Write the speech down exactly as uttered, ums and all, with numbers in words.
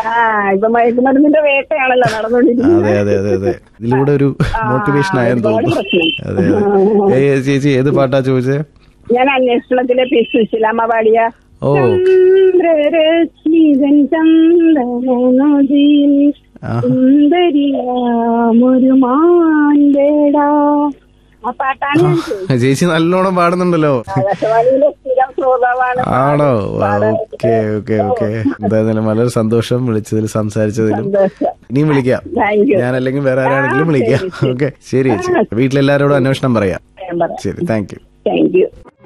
ആ ഇപ്പൊ മയക്കുമരുന്നിന്റെ വേട്ടയാണല്ലോ നടന്നുകൊണ്ടിരിക്കുന്നത്. അതെ അതെ അതെ അതെ ഇതിലൂടെ ഒരു മോട്ടിവേഷൻ ആയെന്ന് തോന്നുന്നു. അതെ അതെ. ഏ ചേച്ചി ഏത് പാട്ടാ ചോദിച്ചേ? ഞാൻ അന്വേഷണത്തിലെ പി സുശീലാമ്മ പാടിയ ഓ ചന്ദ്രരശ്മിതൻ ചന്ദ്രനദിയിൽ സുന്ദരിയാമൊരു മാൻപേടാ, ആ പാട്ടാണ് ഞാൻ ചോദിച്ചത്. ചേച്ചി നല്ലോണം പാടുന്നുണ്ടല്ലോ. ആകാശവാണിയിലെ സ്ഥിരം ശ്രോതാവാണ്. ആണോ? Okay okay okay. എന്തായാലും വളരെ സന്തോഷം വിളിച്ചതിൽ സംസാരിച്ചതിലും. ഇനിയും വിളിക്കാം ഞാൻ, അല്ലെങ്കിൽ വേറെ ആരാണെങ്കിലും വിളിക്കാം. ഓക്കെ ശരി ചേച്ചി. വീട്ടിലെല്ലാരോടും അന്വേഷണം പറയാം. ശരി, താങ്ക് യു. Thank you.